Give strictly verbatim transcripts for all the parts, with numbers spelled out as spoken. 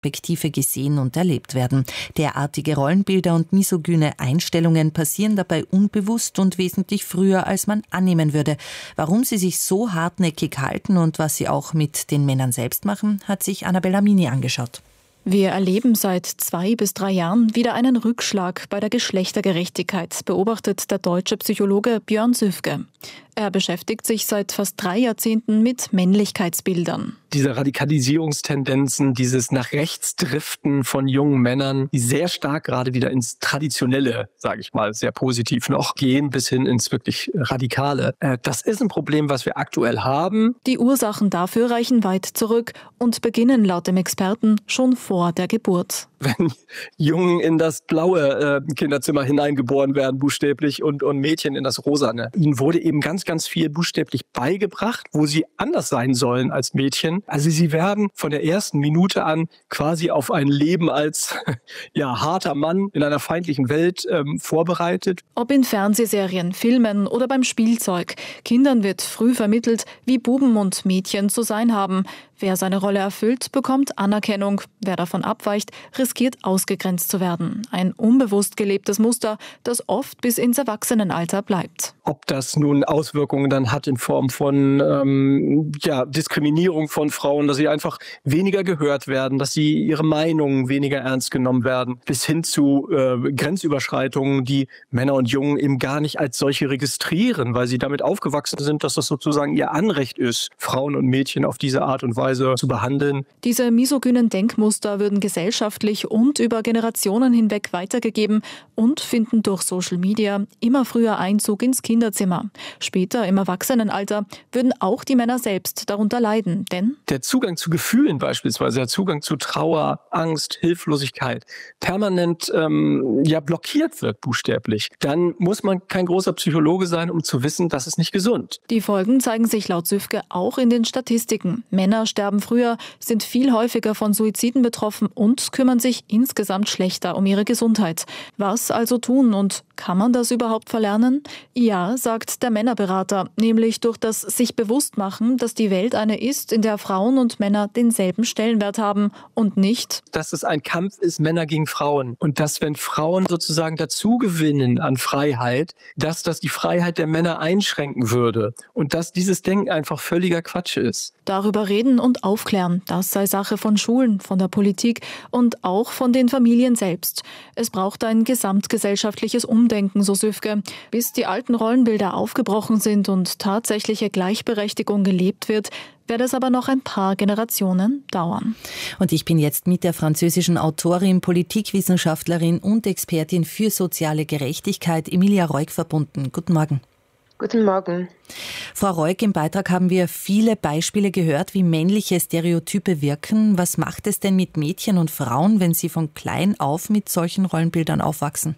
Perspektive gesehen und erlebt werden. Derartige Rollenbilder und misogyne Einstellungen passieren dabei unbewusst und wesentlich früher, als man annehmen würde. Warum sie sich so hartnäckig halten und was sie auch mit den Männern selbst machen, hat sich Annabella Mini angeschaut. Wir erleben seit zwei bis drei Jahren wieder einen Rückschlag bei der Geschlechtergerechtigkeit, beobachtet der deutsche Psychologe Björn Süfke. Er beschäftigt sich seit fast drei Jahrzehnten mit Männlichkeitsbildern. Diese Radikalisierungstendenzen, dieses nach rechts Driften von jungen Männern, die sehr stark gerade wieder ins Traditionelle, sage ich mal, sehr positiv noch gehen, bis hin ins wirklich Radikale. Das ist ein Problem, was wir aktuell haben. Die Ursachen dafür reichen weit zurück und beginnen laut dem Experten schon vor der Geburt. Wenn Jungen in das blaue äh, Kinderzimmer hineingeboren werden, buchstäblich, und, und Mädchen in das rosane. Ihnen wurde eben ganz, ganz viel buchstäblich beigebracht, wo sie anders sein sollen als Mädchen. Also sie werden von der ersten Minute an quasi auf ein Leben als ja, harter Mann in einer feindlichen Welt ähm, vorbereitet. Ob in Fernsehserien, Filmen oder beim Spielzeug. Kindern wird früh vermittelt, wie Buben und Mädchen zu sein haben. Wer seine Rolle erfüllt, bekommt Anerkennung. Wer davon abweicht, riskiert ausgegrenzt zu werden. Ein unbewusst gelebtes Muster, das oft bis ins Erwachsenenalter bleibt. Ob das nun Auswirkungen dann hat in Form von ähm, ja, Diskriminierung von Frauen, dass sie einfach weniger gehört werden, dass sie ihre Meinungen weniger ernst genommen werden, bis hin zu äh, Grenzüberschreitungen, die Männer und Jungen eben gar nicht als solche registrieren, weil sie damit aufgewachsen sind, dass das sozusagen ihr Anrecht ist, Frauen und Mädchen auf diese Art und Weise zu behandeln. Diese misogynen Denkmuster würden gesellschaftlich und über Generationen hinweg weitergegeben und finden durch Social Media immer früher Einzug ins Kinderzimmer. Später im Erwachsenenalter würden auch die Männer selbst darunter leiden, denn der Zugang zu Gefühlen beispielsweise, der Zugang zu Trauer, Angst, Hilflosigkeit permanent ähm, ja blockiert wird, buchstäblich. Dann muss man kein großer Psychologe sein, um zu wissen, das ist nicht gesund. Die Folgen zeigen sich laut Süfke auch in den Statistiken. Männer sterben früher, sind viel häufiger von Suiziden betroffen und kümmern sich insgesamt schlechter um ihre Gesundheit. Was also tun und kann man das überhaupt verlernen? Ja, sagt der Männerberater, nämlich durch das sich bewusst machen, dass die Welt eine ist, in der Frauen und Männer denselben Stellenwert haben und nicht, dass es ein Kampf ist, Männer gegen Frauen, und dass, wenn Frauen sozusagen dazu gewinnen an Freiheit, dass das die Freiheit der Männer einschränken würde und dass dieses Denken einfach völliger Quatsch ist. Darüber reden und aufklären, das sei Sache von Schulen, von der Politik und auch von den Familien selbst. Es braucht ein gesamtgesellschaftliches Umdenken, so Süfke. Bis die alten Rollenbilder aufgebrochen sind und tatsächliche Gleichberechtigung gelebt wird, wird es aber noch ein paar Generationen dauern. Und ich bin jetzt mit der französischen Autorin, Politikwissenschaftlerin und Expertin für soziale Gerechtigkeit Emilia Reuk verbunden. Guten Morgen. Guten Morgen. Frau Reuk, im Beitrag haben wir viele Beispiele gehört, wie männliche Stereotype wirken. Was macht es denn mit Mädchen und Frauen, wenn sie von klein auf mit solchen Rollenbildern aufwachsen?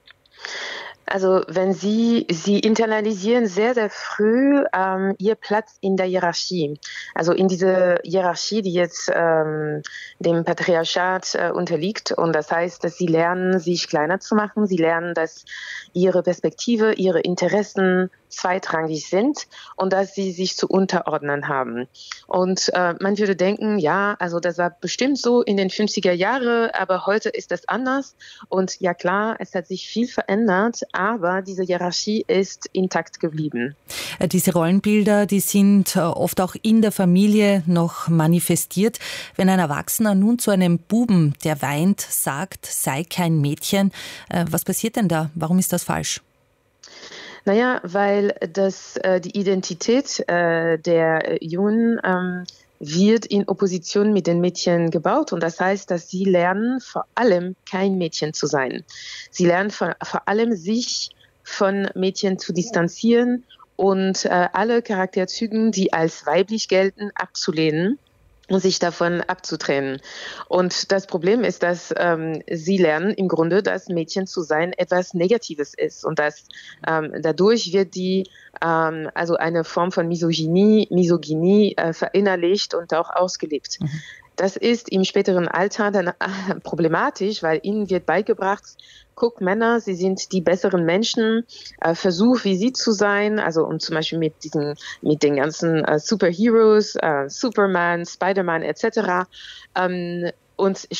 Also wenn Sie, Sie internalisieren sehr, sehr früh ähm, Ihr Platz in der Hierarchie. Also in diese Hierarchie, die jetzt ähm, dem Patriarchat äh, unterliegt. Und das heißt, dass Sie lernen, sich kleiner zu machen. Sie lernen, dass Ihre Perspektive, Ihre Interessen zweitrangig sind und dass sie sich zu unterordnen haben. Und äh, man würde denken, ja, also das war bestimmt so in den fünfziger Jahren, aber heute ist das anders. Und ja klar, es hat sich viel verändert, aber diese Hierarchie ist intakt geblieben. Diese Rollenbilder, die sind oft auch in der Familie noch manifestiert. Wenn ein Erwachsener nun zu einem Buben, der weint, sagt, sei kein Mädchen, was passiert denn da? Warum ist das falsch? Naja, weil das, äh, die Identität äh, der Jungen ähm, wird in Opposition mit den Mädchen gebaut. Und das heißt, dass sie lernen, vor allem kein Mädchen zu sein. Sie lernen vor, vor allem, sich von Mädchen zu distanzieren und äh, alle Charakterzügen, die als weiblich gelten, abzulehnen und sich davon abzutrennen. Und das Problem ist, dass ähm, sie lernen im Grunde, dass Mädchen zu sein etwas Negatives ist und dass ähm, dadurch wird die ähm, also eine Form von Misogynie, Misogynie äh, verinnerlicht und auch ausgelebt. Mhm. Das ist im späteren Alter dann äh, problematisch, weil ihnen wird beigebracht, guck, Männer, sie sind die besseren Menschen, äh, versuch, wie sie zu sein, also und zum Beispiel mit diesen, mit den ganzen äh, Superheroes, äh, Superman, Spider-Man et cetera. Ähm, und